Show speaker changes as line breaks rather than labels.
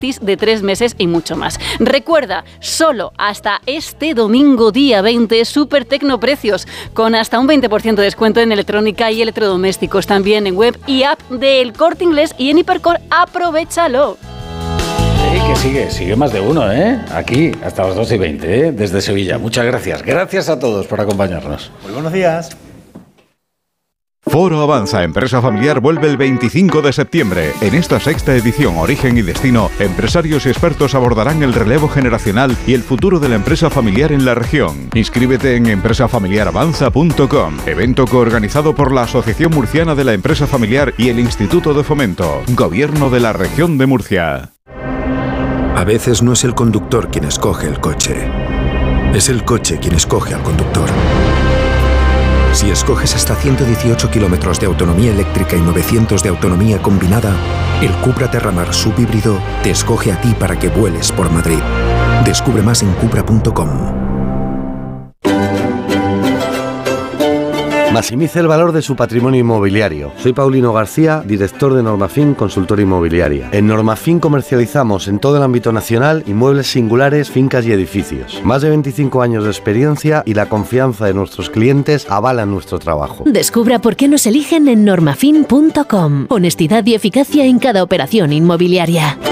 de 3 meses y mucho más. Recuerda, solo hasta este domingo día 20, super tecnoprecios, con hasta un 20% de descuento en electrónica y electrodomésticos, también en web y app de El Corte Inglés y en Hipercor. ¡Aprovéchalo!
Que sigue más de uno, ¿eh? Aquí, hasta las 2:20, ¿eh? Desde Sevilla. Muchas gracias. Gracias a todos por acompañarnos.
Muy buenos días.
Foro Avanza Empresa Familiar vuelve el 25 de septiembre. En esta sexta edición Origen y Destino, empresarios y expertos abordarán el relevo generacional y el futuro de la empresa familiar en la región. Inscríbete en empresafamiliaravanza.com, evento coorganizado por la Asociación Murciana de la Empresa Familiar y el Instituto de Fomento, Gobierno de la Región de Murcia.
A veces no es el conductor quien escoge el coche, es el coche quien escoge al conductor. Si escoges hasta 118 kilómetros de autonomía eléctrica y 900 de autonomía combinada, el Cupra Terramar subhíbrido te escoge a ti para que vueles por Madrid. Descubre más en cupra.com.
Maximice el valor de su patrimonio inmobiliario. Soy Paulino García, director de Normafin Consultora Inmobiliaria. En Normafin comercializamos en todo el ámbito nacional inmuebles singulares, fincas y edificios. Más de 25 años de experiencia y la confianza de nuestros clientes avalan nuestro trabajo.
Descubra por qué nos eligen en normafin.com. Honestidad y eficacia en cada operación inmobiliaria.